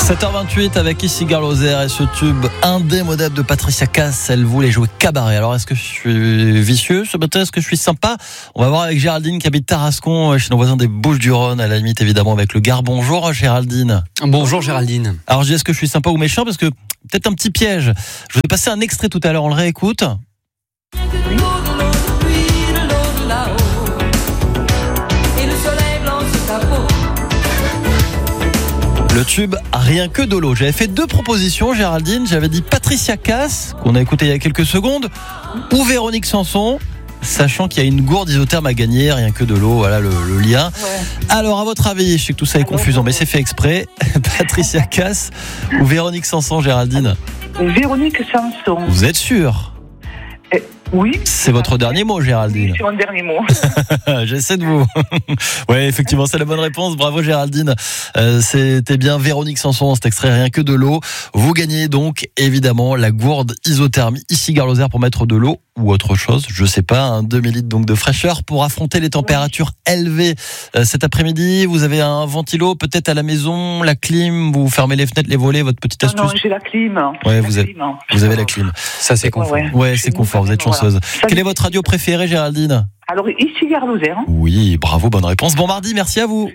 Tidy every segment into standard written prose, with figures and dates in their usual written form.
7h28 avec ici Garloser et ce tube indémodable de Patricia Cass. Elle voulait jouer cabaret. Alors est-ce que je suis vicieux ce matin? Est-ce que je suis sympa? On va voir avec Géraldine qui habite Tarascon, chez nos voisins des Bouches-du-Rhône, à la limite évidemment avec le Gard. Bonjour Géraldine. Bonjour Géraldine. Alors je dis est-ce que je suis sympa ou méchant? Parce que peut-être un petit piège. Je vous ai passé un extrait tout à l'heure, on le réécoute. Le tube Rien que de l'eau. J'avais fait 2 propositions, Géraldine. J'avais dit Patricia Cass, qu'on a écouté il y a quelques secondes, ou Véronique Sanson, sachant qu'il y a une gourde isotherme à gagner, rien que de l'eau, voilà le lien. Ouais. Alors, à votre avis, je sais que tout ça est confusant, mais c'est fait exprès. Patricia Cass ou Véronique Sanson, Géraldine? Véronique Sanson. Vous êtes sûre? Oui. C'est votre dernier mot, Géraldine. Oui, c'est mon dernier mot. J'essaie de vous. Ouais, effectivement, c'est la bonne réponse. Bravo, Géraldine. C'était bien Véronique Sanson, cet extrait Rien que de l'eau. Vous gagnez donc, évidemment, la gourde isothermie ici Garloser pour mettre de l'eau ou autre chose, je sais pas, un demi-litre donc de fraîcheur pour affronter les températures élevées cet après-midi. Vous avez un ventilo peut-être à la maison, la clim, vous fermez les fenêtres, les volets, votre petite astuce? Non, j'ai la clim. Ouais, vous avez la clim. Ça, c'est confort. Ouais, c'est confort, vous êtes chanceuse. Voilà. Quelle est votre radio préférée, Géraldine? Alors, ici Garloser. Oui, bravo, bonne réponse. Bon mardi, merci à vous.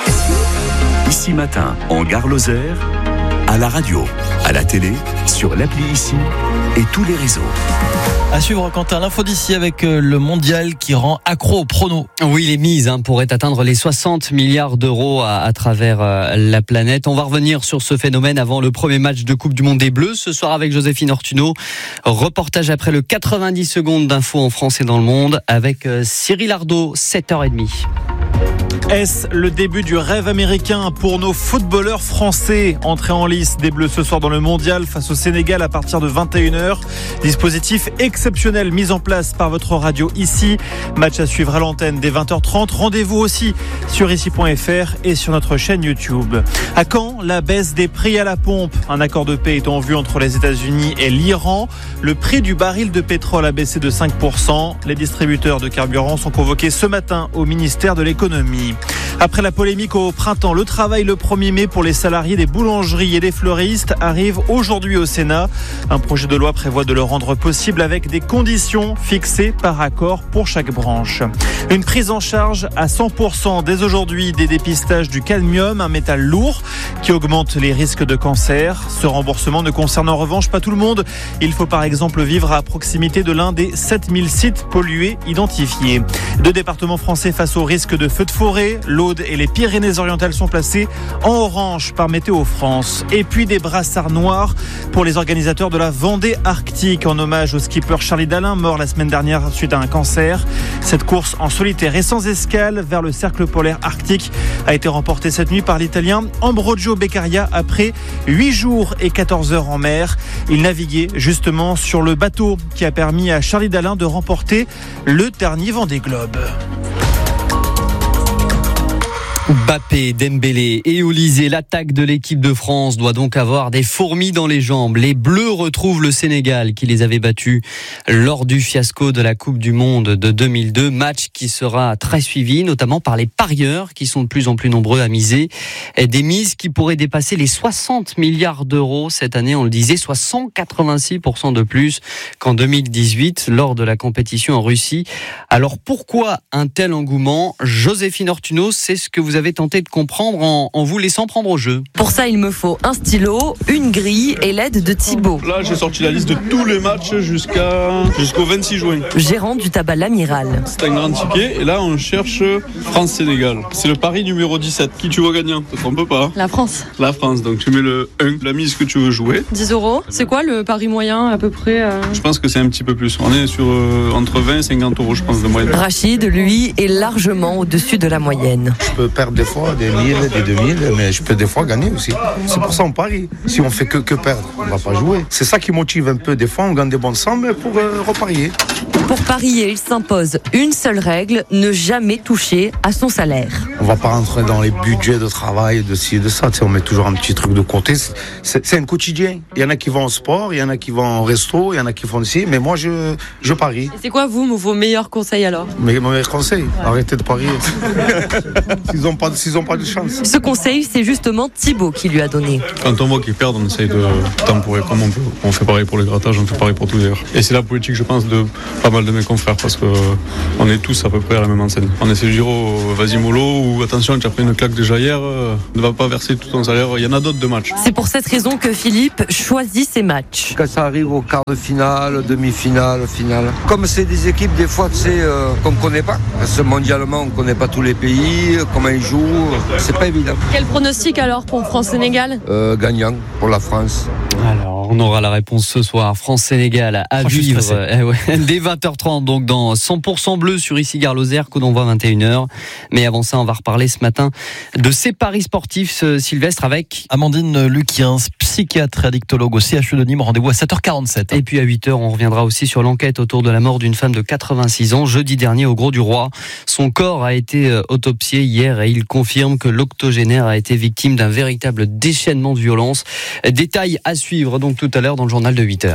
Ici Matin, en Gard-Lozère, à la radio, à la télé, sur l'appli Ici et tous les réseaux. À suivre, Quentin, l'info d'ici avec le mondial qui rend accro au prono. Oui, les mises pourraient atteindre les 60 milliards d'euros à travers la planète. On va revenir sur ce phénomène avant le premier match de Coupe du Monde des Bleus. Ce soir avec Joséphine Ortuno. Reportage après le 90 secondes d'infos en France et dans le monde avec Cyril Ardo, 7h30. Est-ce le début du rêve américain pour nos footballeurs français? Entrée en lice des Bleus ce soir dans le mondial face au Sénégal à partir de 21h. Dispositif exceptionnel mis en place par votre radio Ici. Match à suivre à l'antenne dès 20h30. Rendez-vous aussi sur ici.fr et sur notre chaîne YouTube. À quand la baisse des prix à la pompe? Un accord de paix est en vue entre les États-Unis et l'Iran. Le prix du baril de pétrole a baissé de 5%. Les distributeurs de carburant sont convoqués ce matin au ministère de l'économie. Après la polémique au printemps, le travail le 1er mai pour les salariés des boulangeries et des fleuristes arrive aujourd'hui au Sénat. Un projet de loi prévoit de le rendre possible avec des conditions fixées par accord pour chaque branche. Une prise en charge à 100% dès aujourd'hui des dépistages du cadmium, un métal lourd qui augmente les risques de cancer. Ce remboursement ne concerne en revanche pas tout le monde. Il faut par exemple vivre à proximité de l'un des 7000 sites pollués identifiés. 2 départements français face au risque de feux de forêt. L'Aude et les Pyrénées-Orientales sont placés en orange par Météo France. Et puis des brassards noirs pour les organisateurs de la Vendée Arctique en hommage au skipper Charlie Dalin, mort la semaine dernière suite à un cancer. Cette course en solitaire et sans escale vers le cercle polaire arctique a été remportée cette nuit par l'Italien Ambrogio Beccaria après 8 jours et 14 heures en mer. Il naviguait justement sur le bateau qui a permis à Charlie Dalin de remporter le dernier Vendée Globe. Mbappé, Dembélé et Olysée, l'attaque de l'équipe de France doit donc avoir des fourmis dans les jambes. Les Bleus retrouvent le Sénégal qui les avait battus lors du fiasco de la Coupe du Monde de 2002. Match qui sera très suivi, notamment par les parieurs qui sont de plus en plus nombreux à miser. Des mises qui pourraient dépasser les 60 milliards d'euros cette année, on le disait, soit 186% de plus qu'en 2018 lors de la compétition en Russie. Alors pourquoi un tel engouement? Joséphine Ortuno, c'est ce que vous avez tenté de comprendre en vous laissant prendre au jeu. Pour ça, il me faut un stylo, une grille et l'aide de Thibaut. Là, j'ai sorti la liste de tous les matchs jusqu'au 26 juin. Gérant du tabac L'Amiral. C'est un grand ticket et là, on cherche France-Sénégal. C'est le pari numéro 17. Qui tu vois gagnant? Te trompe pas. La France. La France, donc tu mets le 1, la mise que tu veux jouer. 10 €. C'est quoi le pari moyen à peu près Je pense que c'est un petit peu plus. On est sur entre 20 et 50 € je pense de moyenne. Rachid, lui, est largement au-dessus de la moyenne. Je peux perdre des fois des 1000, des 2000, mais je peux des fois gagner aussi. C'est pour ça qu'on parie. Si on fait que perdre, on va pas jouer. C'est ça qui motive un peu. Des fois, on gagne des bonnes sommes pour reparier. Pour parier, il s'impose une seule règle, ne jamais toucher à son salaire. On va pas rentrer dans les budgets de travail, de ci et de ça. Tu sais, on met toujours un petit truc de côté. C'est un quotidien. Il y en a qui vont au sport, il y en a qui vont au resto, il y en a qui font ici. Mais moi, je parie. Et c'est quoi, vos meilleurs conseils alors? Mes meilleurs conseils, arrêtez de parier. S'ils n'ont pas de chance. Ce conseil, c'est justement Thibaut qui lui a donné. Quand on voit qu'ils perdent, on essaye de temporer comme on peut. On fait pareil pour les grattages, on fait pareil pour tout d'ailleurs. Et c'est la politique, je pense, de pas mal de mes confrères parce qu'on est tous à peu près à la même enseigne. On essaie de dire vas-y mollo ou attention, tu as pris une claque déjà hier, ne va pas verser tout ton salaire. Il y en a d'autres de matchs. C'est pour cette raison que Philippe choisit ses matchs. Quand ça arrive au quart de finale, demi-finale, finale. Comme c'est des équipes, des fois, tu sais, qu'on ne connaît pas. Parce que mondialement, on ne connaît pas tous les pays, comment ils jouent. C'est pas évident. Quel pronostic alors pour France-Sénégal? Gagnant pour la France. Alors, on aura la réponse ce soir. France-Sénégal à vivre dès 20h30, donc dans 100% bleu sur ici Gare-Lozère, coup d'envoi 21h. Mais avant ça, on va reparler ce matin de ces paris sportifs, Sylvestre, avec Amandine Luquiens, psychiatre et addictologue au CHU de Nîmes. Rendez-vous à 7h47. Et puis à 8h, on reviendra aussi sur l'enquête autour de la mort d'une femme de 86 ans, jeudi dernier au Gros du Roi. Son corps a été autopsié hier et il confirme que l'octogénaire a été victime d'un véritable déchaînement de violence. Détail à suivre donc tout à l'heure dans le journal de 8h.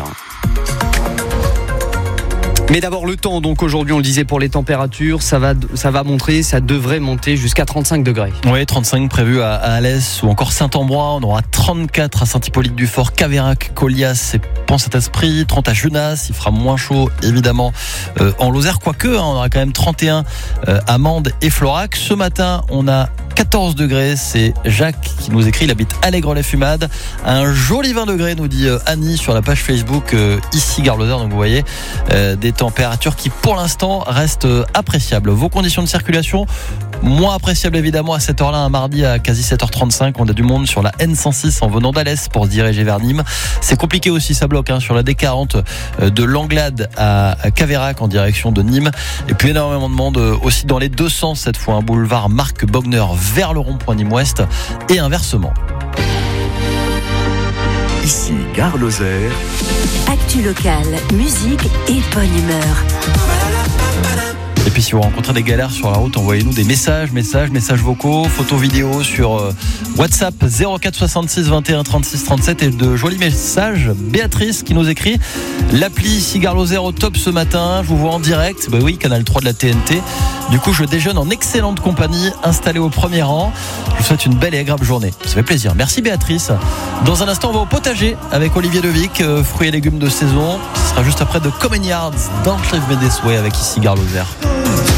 Mais d'abord le temps, donc aujourd'hui on le disait pour les températures, ça devrait monter jusqu'à 35 degrés. Oui, 35 prévus à Alès ou encore Saint-Ambrois, on aura 34 à Saint-Hippolyte-du-Fort, Caveyrac, Colias et Pont-Saint-Esprit, 30 à Genasse, il fera moins chaud évidemment en Lozère, quoique on aura quand même 31 à Mende et Florac. Ce matin on a 14 degrés, c'est Jacques qui nous écrit, il habite Allègre-les-Fumades. Un joli 20 degrés, nous dit Annie sur la page Facebook ici Gare-Lozère. Donc vous voyez des températures qui pour l'instant restent appréciables. Vos conditions de circulation, moins appréciables évidemment à cette heure-là, un mardi à quasi 7h35. On a du monde sur la N106 en venant d'Alès pour se diriger vers Nîmes. C'est compliqué aussi, ça bloque sur la D40 de Langlade à Caveyrac en direction de Nîmes. Et puis énormément de monde aussi dans les deux sens cette fois, un boulevard Marc Bogner vers le rond-point Nîmes-Ouest et inversement. Ici Gare-Lozère. Actu locale, musique et bonne humeur. Et puis si vous rencontrez des galères sur la route, envoyez-nous des messages vocaux, photos, vidéos sur WhatsApp 04 66 21 36 37 et de jolis messages. Béatrice qui nous écrit: l'appli ici Gare-Lozère au top ce matin, je vous vois en direct. Bah oui, canal 3 de la TNT. Du coup, je déjeune en excellente compagnie, installé au premier rang. Je vous souhaite une belle et agréable journée. Ça fait plaisir. Merci Béatrice. Dans un instant, on va au potager avec Olivier Devic, fruits et légumes de saison. Ce sera juste après de Common Yards dans Clive Médesoué avec ici Gare-Lozère.